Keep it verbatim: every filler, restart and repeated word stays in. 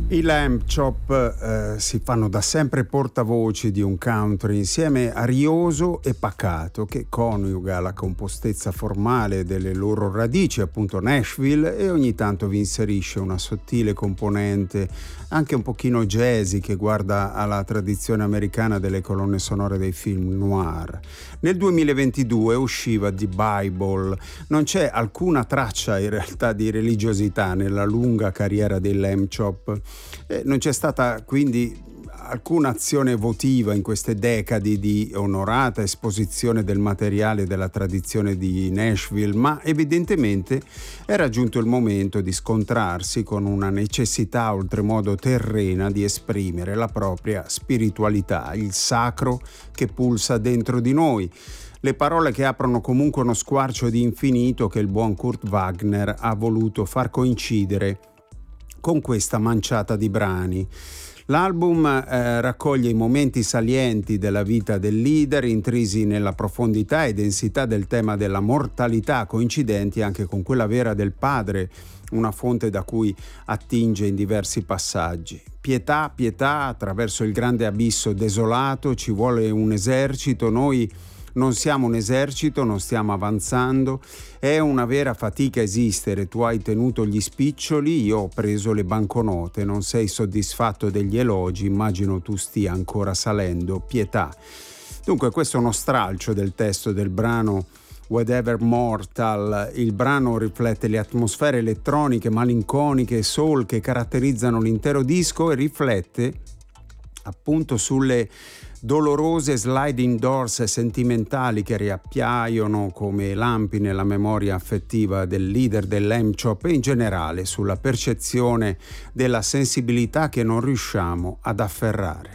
I Lamb Chop eh, si fanno da sempre portavoci di un country insieme arioso e pacato che coniuga la compostezza formale delle loro radici, appunto Nashville, e ogni tanto vi inserisce una sottile componente anche un pochino jazzy che guarda alla tradizione americana delle colonne sonore dei film noir. Nel duemilaventidue usciva The Bible. Non c'è alcuna traccia in realtà di religiosità nella lunga carriera dei Lamb Chop. Eh, non c'è stata quindi alcuna azione votiva in queste decadi di onorata esposizione del materiale della tradizione di Nashville, ma evidentemente era giunto il momento di scontrarsi con una necessità oltremodo terrena di esprimere la propria spiritualità, il sacro che pulsa dentro di noi. Le parole che aprono comunque uno squarcio di infinito che il buon Kurt Wagner ha voluto far coincidere con questa manciata di brani. L'album eh, raccoglie i momenti salienti della vita del leader, intrisi nella profondità e densità del tema della mortalità, coincidenti anche con quella vera del padre, una fonte da cui attinge in diversi passaggi. Pietà, pietà, attraverso il grande abisso desolato ci vuole un esercito, noi non siamo un esercito, non stiamo avanzando, è una vera fatica esistere, tu hai tenuto gli spiccioli, io ho preso le banconote, non sei soddisfatto degli elogi, immagino tu stia ancora salendo, pietà. Dunque questo è uno stralcio del testo del brano Whatever Mortal. Il brano riflette le atmosfere elettroniche, malinconiche e soul che caratterizzano l'intero disco e riflette appunto sulle dolorose sliding doors sentimentali che riappaiono come lampi nella memoria affettiva del leader del Lamb Chop e in generale sulla percezione della sensibilità che non riusciamo ad afferrare.